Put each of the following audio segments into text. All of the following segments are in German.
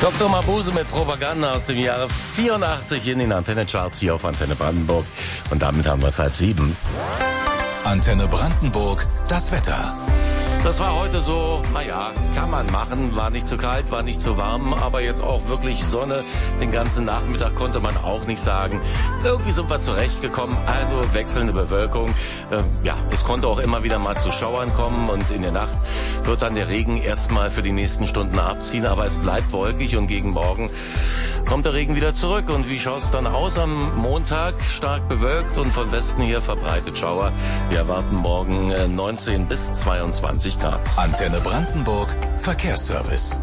Dr. Mabuse mit Propaganda aus dem Jahre 84 in den Antenne-Charts hier auf Antenne Brandenburg. Und damit haben wir es 6:30. Antenne Brandenburg, das Wetter. Das war heute so, naja, kann man machen, war nicht zu kalt, war nicht zu warm, aber jetzt auch wirklich Sonne. Den ganzen Nachmittag konnte man auch nicht sagen. Irgendwie sind wir zurechtgekommen, also wechselnde Bewölkung. Es konnte auch immer wieder mal zu Schauern kommen und in der Nacht wird dann der Regen erstmal für die nächsten Stunden abziehen, aber es bleibt wolkig und gegen Morgen kommt der Regen wieder zurück. Und wie schaut's dann aus am Montag? Stark bewölkt und von Westen her verbreitet Schauer. Wir erwarten morgen 19 bis 22 Grad. Antenne Brandenburg, Verkehrsservice.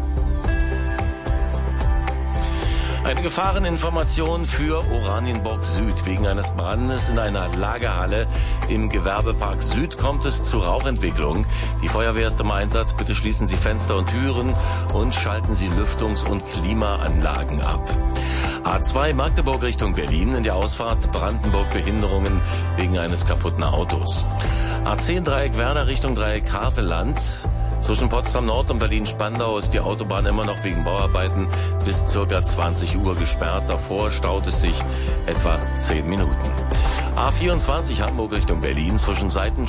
Eine Gefahreninformation für Oranienburg Süd. Wegen eines Brandes in einer Lagerhalle im Gewerbepark Süd kommt es zu Rauchentwicklung. Die Feuerwehr ist im Einsatz. Bitte schließen Sie Fenster und Türen und schalten Sie Lüftungs- und Klimaanlagen ab. A2 Magdeburg Richtung Berlin. In der Ausfahrt Brandenburg Behinderungen wegen eines kaputten Autos. A10 Dreieck Werner Richtung Dreieck Havelland. Zwischen Potsdam Nord und Berlin-Spandau ist die Autobahn immer noch wegen Bauarbeiten bis ca. 20 Uhr gesperrt. Davor staut es sich etwa 10 Minuten. A24 Hamburg Richtung Berlin zwischen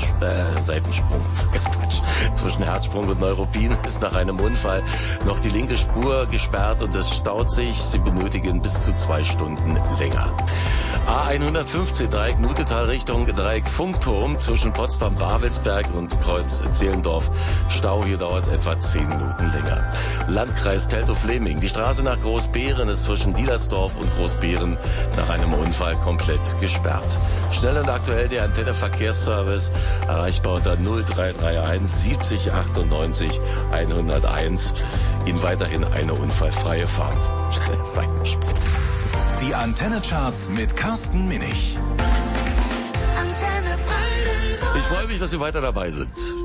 zwischen Herzsprung und Neuruppin ist nach einem Unfall noch die linke Spur gesperrt und es staut sich. Sie benötigen bis zu 2 Stunden länger. A115 Dreieck Nutetal Richtung Dreieck Funkturm zwischen Potsdam-Babelsberg und Kreuz Zehlendorf. Stau, hier dauert es etwa 10 Minuten länger. Landkreis Teltow-Fleming. Die Straße nach Großbeeren ist zwischen Dielersdorf und Großbeeren nach einem Unfall komplett gesperrt. Schnell und aktuell der Antenne Verkehrsservice, erreichbar unter 0331 70 98 101. Ihnen weiterhin eine unfallfreie Fahrt. Seitensprung. Die Antenne-Charts mit Carsten Minich. Ich freue mich, dass Sie weiter dabei sind.